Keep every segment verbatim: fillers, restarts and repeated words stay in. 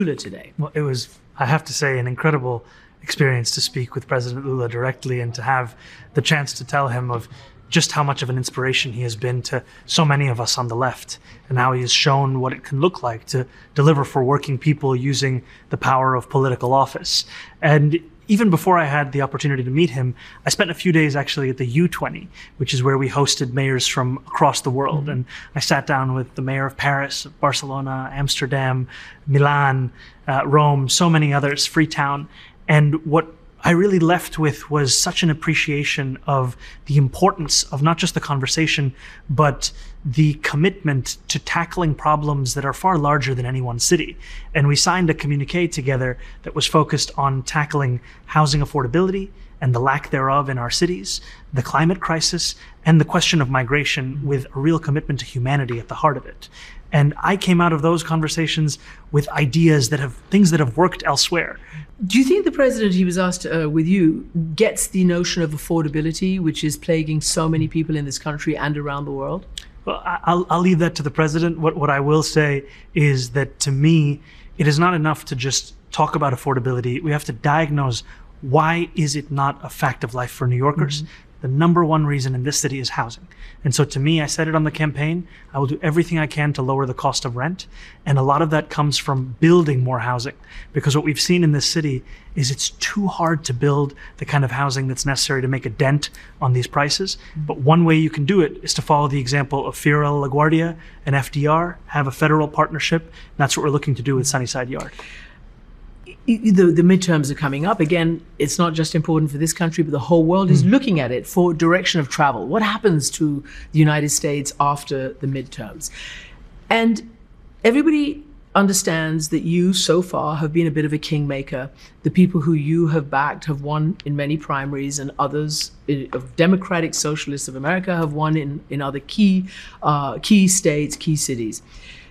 Lula today? Well, it was, I have to say, an incredible experience to speak with President Lula directly and to have the chance to tell him of just how much of an inspiration he has been to so many of us on the left, and how he has shown what it can look like to deliver for working people using the power of political office. And even before I had the opportunity to meet him, I spent a few days actually at the U twenty, which is where we hosted mayors from across the world. And I sat down with the mayor of Paris, Barcelona, Amsterdam, Milan, uh, Rome, so many others, Freetown. And what I really left with was such an appreciation of the importance of not just the conversation, but the commitment to tackling problems that are far larger than any one city. And we signed a communique together that was focused on tackling housing affordability and the lack thereof in our cities, the climate crisis, and the question of migration, with a real commitment to humanity at the heart of it. And I came out of those conversations with ideas that have, things that have worked elsewhere. Do you think the president, he was asked uh, with you, gets the notion of affordability, which is plaguing so many people in this country and around the world? Well, I'll, I'll leave that to the president. What, what I will say is that, to me, it is not enough to just talk about affordability. We have to diagnose, why is it not a fact of life for New Yorkers? Mm-hmm. The number one reason in this city is housing. And so to me, I said it on the campaign, I will do everything I can to lower the cost of rent. And a lot of that comes from building more housing, because what we've seen in this city is it's too hard to build the kind of housing that's necessary to make a dent on these prices. But one way you can do it is to follow the example of Fiorella LaGuardia and F D R, have a federal partnership. And that's what we're looking to do with Sunnyside Yard. The, the midterms are coming up. Again, it's not just important for this country, but the whole world mm. is looking at it for direction of travel. What happens to the United States after the midterms? And everybody understands that you, so far, have been a bit of a kingmaker. The people who you have backed have won in many primaries, and others of Democratic Socialists of America have won in, in other key, uh, key states, key cities.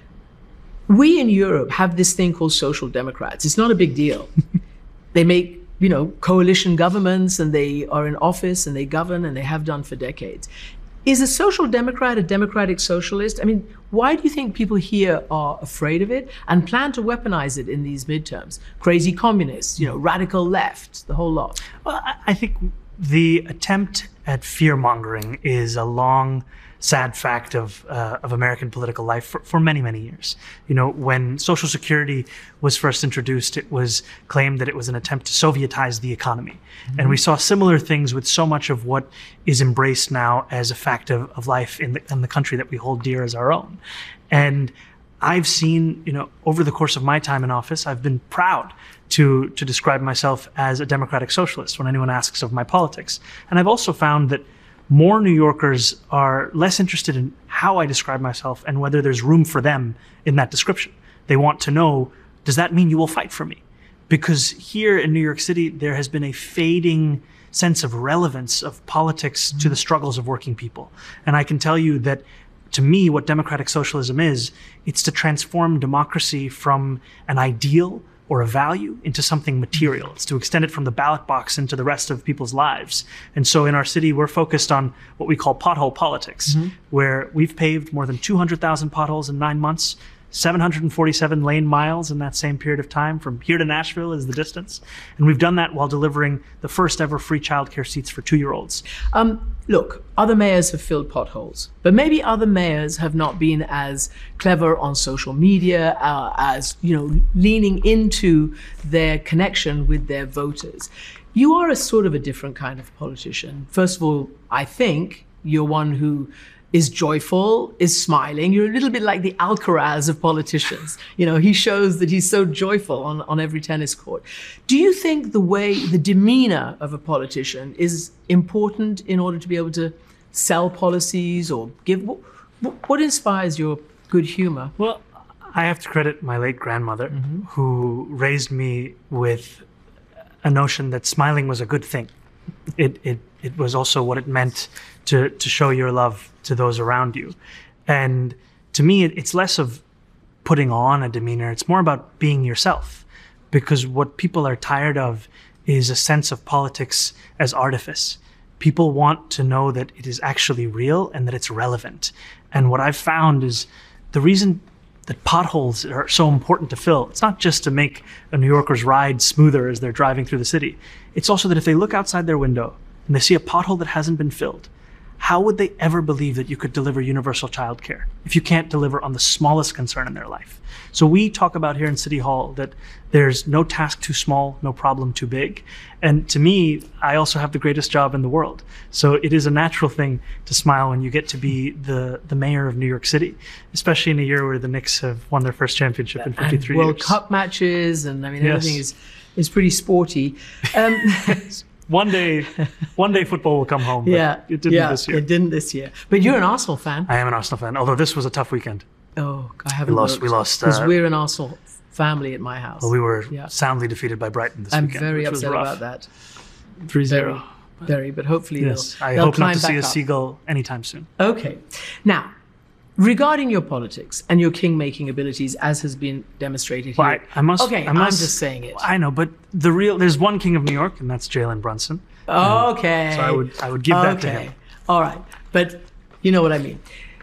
We in Europe have this thing called social democrats. It's not a big deal. They make, you know, coalition governments, and they are in office and they govern, and they have done for decades. Is a social democrat a democratic socialist? I mean, why do you think people here are afraid of it and plan to weaponize it in these midterms? Crazy communists, you know, radical left, the whole lot. Well, I think the attempt at fear-mongering is a long, sad fact of uh, of American political life for, for many, many years. You know, when Social Security was first introduced, it was claimed that it was an attempt to Sovietize the economy. Mm-hmm. And we saw similar things with so much of what is embraced now as a fact of, of life in the, in the country that we hold dear as our own. And I've seen, you know, over the course of my time in office, I've been proud to to describe myself as a democratic socialist when anyone asks of my politics. And I've also found that more New Yorkers are less interested in how I describe myself and whether there's room for them in that description. They want to know, does that mean you will fight for me? Because here in New York City, there has been a fading sense of relevance of politics to the struggles of working people. And I can tell you that, to me, what democratic socialism is, it's to transform democracy from an ideal or a value into something material. It's to extend it from the ballot box into the rest of people's lives. And so in our city, we're focused on what we call pothole politics, mm-hmm. where we've paved more than two hundred thousand potholes in nine months, seven hundred forty-seven lane miles in that same period of time. From here to Nashville is the distance. And we've done that while delivering the first ever free childcare seats for two-year-olds. Um, look, other mayors have filled potholes, but maybe other mayors have not been as clever on social media, uh, as, you know, leaning into their connection with their voters. You are a sort of a different kind of politician. First of all, I think you're one who is joyful, is smiling. You're a little bit like the Alcaraz of politicians. You know, he shows that he's so joyful on, on every tennis court. Do you think the way, the demeanor of a politician is important in order to be able to sell policies or give, what, what inspires your good humor? Well, I have to credit my late grandmother, mm-hmm. who raised me with a notion that smiling was a good thing. It, it, it was also what it meant to, to show your love to those around you. And to me, it, it's less of putting on a demeanor. It's more about being yourself, because what people are tired of is a sense of politics as artifice. People want to know that it is actually real and that it's relevant. And what I've found is the reason that potholes are so important to fill. It's not just to make a New Yorker's ride smoother as they're driving through the city. It's also that if they look outside their window and they see a pothole that hasn't been filled, how would they ever believe that you could deliver universal childcare if you can't deliver on the smallest concern in their life? So we talk about here in City Hall that there's no task too small, no problem too big. And to me, I also have the greatest job in the world. So it is a natural thing to smile when you get to be the, the mayor of New York City, especially in a year where the Knicks have won their first championship in fifty-three and World years. Cup matches, and I mean, Yes. everything is, is pretty sporty. Um, One day, one day football will come home. But yeah, it didn't yeah, this year. It didn't this year. But you're an Arsenal fan. I am an Arsenal fan, although this was a tough weekend. Oh, I haven't We lost- looked. we lost, Because uh, we're an Arsenal family at my house. Well, we were Yeah. soundly defeated by Brighton this I'm weekend. very which was upset rough. about that. three Very, zero. very. But hopefully Yes, they'll, I they'll hope not climb to see back a up. seagull anytime soon. Okay. Now, regarding your politics and your king-making abilities, as has been demonstrated Well, here. I, I must. Okay, I must, I'm just saying it. I know, but the real there's one king of New York, and that's Jalen Brunson. Okay. So I would I would give that to Okay. him. All right. But you know what I mean.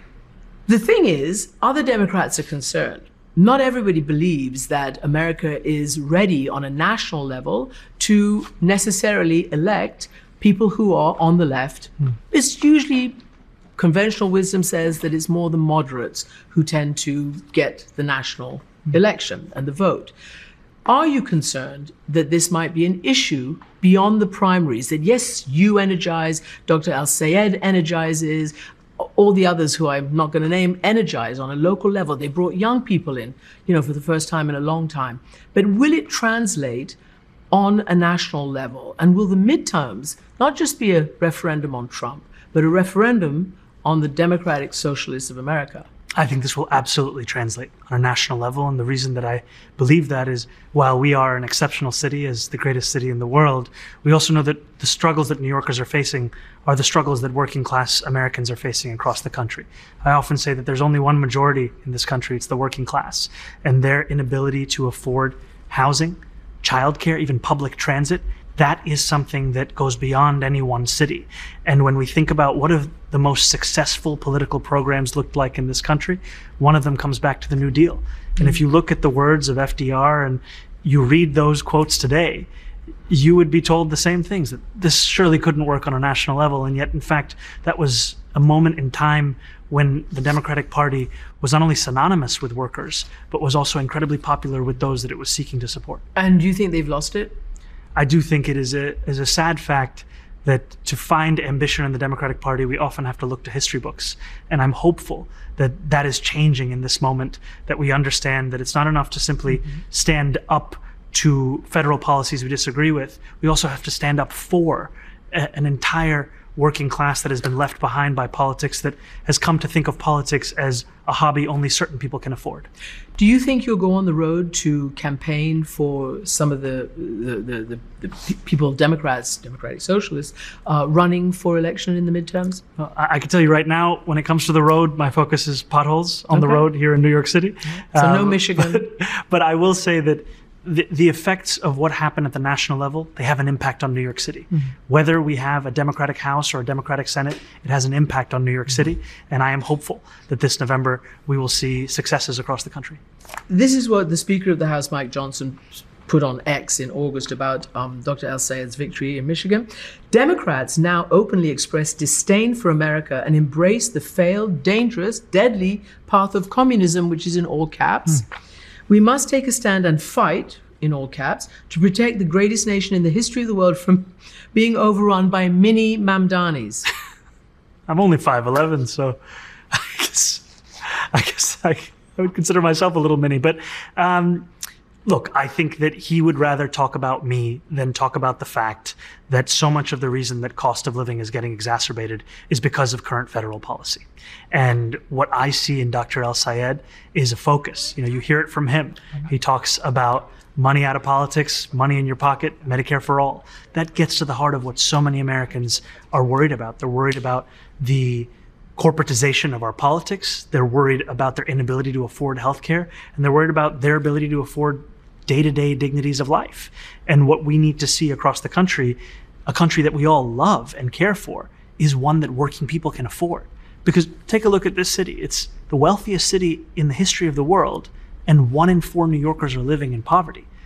The thing is, other Democrats are concerned. Not everybody believes that America is ready on a national level to necessarily elect people who are on the left. Hmm. It's usually conventional wisdom says that it's more the moderates who tend to get the national election and the vote. Are you concerned that this might be an issue beyond the primaries? That yes, you energize, Doctor Al-Sayed energizes, all the others who I'm not going to name energize on a local level. They brought young people in, you know, for the first time in a long time. But will it translate on a national level? And will the midterms not just be a referendum on Trump, but a referendum on the Democratic Socialists of America? I think this will absolutely translate on a national level. And the reason that I believe that is while we are an exceptional city as the greatest city in the world, we also know that the struggles that New Yorkers are facing are the struggles that working class Americans are facing across the country. I often say that there's only one majority in this country, it's the working class, and their inability to afford housing, childcare, even public transit. That is something that goes beyond any one city. And when we think about what have the most successful political programs looked like in this country, one of them comes back to the New Deal. And if you look at the words of F D R and you read those quotes today, you would be told the same things, that this surely couldn't work on a national level. And yet, in fact, that was a moment in time when the Democratic Party was not only synonymous with workers, but was also incredibly popular with those that it was seeking to support. And do you think they've lost it? I do think it is a is a sad fact that to find ambition in the Democratic Party, we often have to look to history books. And I'm hopeful that that is changing in this moment, that we understand that it's not enough to simply mm-hmm. stand up to federal policies we disagree with. We also have to stand up for a, an entire working class that has been left behind by politics, that has come to think of politics as a hobby only certain people can afford. Do you think you'll go on the road to campaign for some of the the, the, the, the people, Democrats, Democratic Socialists, uh, running for election in the midterms? Well, I, I can tell you right now, when it comes to the road, my focus is potholes on okay. the road here in New York City. So um, no Michigan. But, but I will say that The, the effects of what happened at the national level, they have an impact on New York City. Mm-hmm. Whether we have a Democratic House or a Democratic Senate, it has an impact on New York City. Mm-hmm. And I am hopeful that this November we will see successes across the country. This is what the Speaker of the House, Mike Johnson, put on X in August about um, Doctor Al-Sayed's victory in Michigan. Democrats now openly express disdain for America and embrace the failed, dangerous, deadly path of communism, which is in all caps. Mm. We must take a stand and fight, in all caps, to protect the greatest nation in the history of the world from being overrun by mini Mamdanis. I'm only five eleven, so I guess I guess I, I would consider myself a little mini. But um, look, I think that he would rather talk about me than talk about the fact that so much of the reason that cost of living is getting exacerbated is because of current federal policy. And what I see in Doctor Al-Sayed is a focus. You know, you hear it from him. He talks about money out of politics, money in your pocket, Medicare for all. That gets to the heart of what so many Americans are worried about. They're worried about the corporatization of our politics. They're worried about their inability to afford healthcare, and they're worried about their ability to afford day-to-day dignities of life. And what we need to see across the country, a country that we all love and care for, is one that working people can afford. Because take a look at this city. It's the wealthiest city in the history of the world, and one in four New Yorkers are living in poverty.